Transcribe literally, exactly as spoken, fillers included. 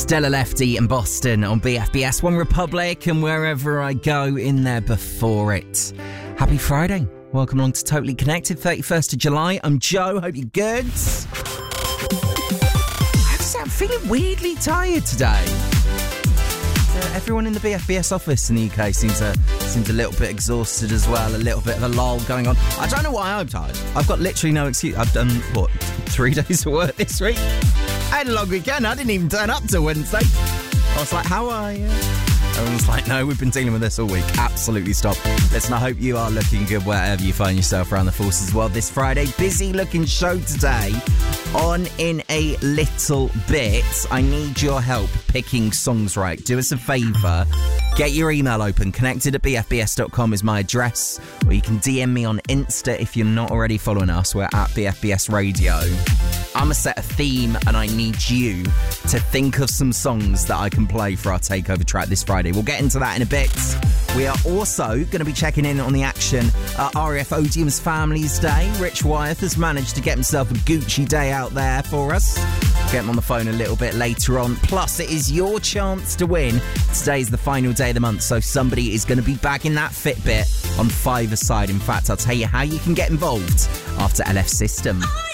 Stella Lefty in Boston on B F B S One Republic and wherever I go in there before it. Happy Friday. Welcome along to Totally Connected, thirty-first of July. I'm Joe. Hope you're good. I have to say, I'm feeling weirdly tired today. Uh, everyone in the B F B S office in the U K seems a, seems a little bit exhausted as well. A little bit of a lull going on. I don't know why I'm tired. I've got literally no excuse. I've done, what, three days of work this week? I had a long weekend. I didn't even turn up till Wednesday. I was like, how are you? Everyone's like, no, we've been dealing with this all week. Absolutely stop. Listen, I hope you are looking good wherever you find yourself around the forces as well this Friday. Busy looking show today. On in a little bit. I need your help picking songs right. Do us a favour. Get your email open. Connected at b f b s dot com is my address. Or you can D M me on Insta if you're not already following us. We're at B F B S Radio. I'm going to set a theme and I need you to think of some songs that I can play for our takeover track this Friday. We'll get into that in a bit. We are also going to be checking in on the action at R A F Odium's Families Day. Rich Wyeth has managed to get himself a Gucci day out there for us. Get him on the phone a little bit later on. Plus, it is your chance to win. Today's the final day of the month, so somebody is going to be bagging that Fitbit on five-a-side. In fact, I'll tell you how you can get involved after L F System. Oh,